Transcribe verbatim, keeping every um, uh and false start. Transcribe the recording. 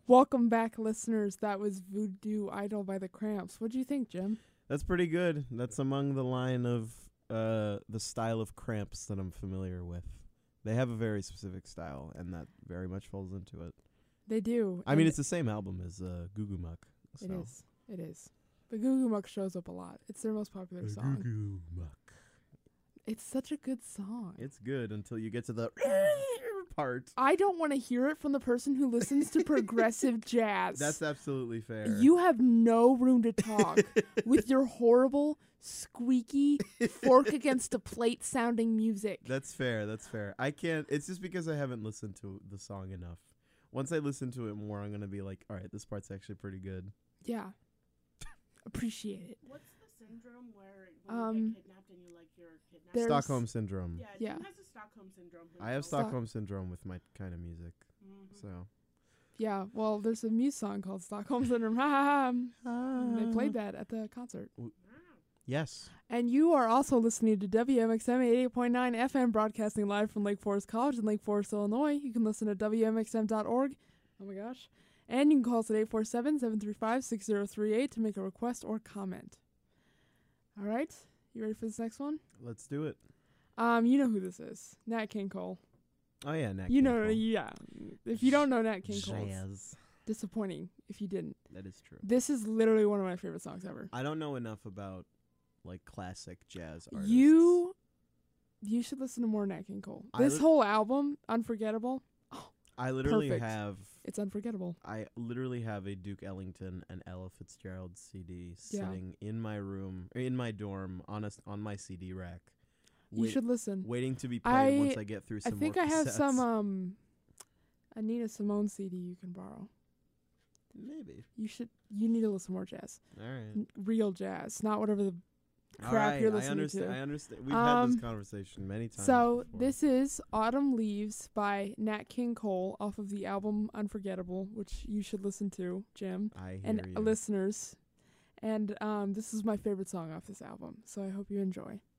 Welcome back, listeners. That was Voodoo Idol by the Cramps. What do you think, Jim? That's pretty good. That's among the line of uh, the style of Cramps that I'm familiar with. They have a very specific style, and that very much falls into it. They do. I mean, it's the same album as uh, Goo Goo Muck. So. It is. It is. But Goo Goo Muck shows up a lot. It's their most popular song. Goo Goo Muck. It's such a good song. It's good until you get to the part. I don't want to hear it from the person who listens to progressive jazz. That's absolutely fair. You have no room to talk with your horrible, squeaky, fork against a plate sounding music. That's fair. That's fair. I can't. It's just because I haven't listened to the song enough. Once I listen to it more, I'm going to be like, all right, this part's actually pretty good. Yeah. Appreciate it. What's the syndrome where when Um, you get kidnapped and you like you're kidnapped? There's- Stockholm Syndrome. Yeah, Yeah. Jim has a Stockholm syndrome. I have himself. Stockholm Syndrome with my kind of music. Mhm. So. Yeah, well, there's a Muse song called Stockholm Syndrome. Ha ha ha. They played that at the concert. Wow. Yes. And you are also listening to W M X M eighty-eight point nine F M, broadcasting live from Lake Forest College in Lake Forest, Illinois. You can listen to W M X M dot org. Oh my gosh. And you can call us at eight four seven, seven three five, six zero three eight to make a request or comment. All right. You ready for this next one? Let's do it. Um, you know who this is. Nat King Cole. Oh, yeah. Nat you King know, Cole. yeah. If you don't know Nat King Cole, it's Jazz. disappointing if you didn't. That is true. This is literally one of my favorite songs ever. I don't know enough about, like, classic jazz artists. You you should listen to more Nat King Cole. I This li- whole album, Unforgettable, I literally perfect. have... it's unforgettable. I literally have a Duke Ellington and Ella Fitzgerald C D Yeah. sitting in my room, or in my dorm, on a s on my C D rack. You wait- should listen. Waiting to be played I- once I get through I some think more I have cassettes. some um a Nina Simone C D you can borrow. Maybe. You should you need to listen more jazz. All right. N- real jazz, not whatever the All crap right, you're I listening understand. to. I understand. We've had Um, this conversation many times. So before. this is Autumn Leaves by Nat King Cole off of the album Unforgettable, which you should listen to, Jim, I hear and you. listeners. And um, this is my favorite song off this album, so I hope you enjoy.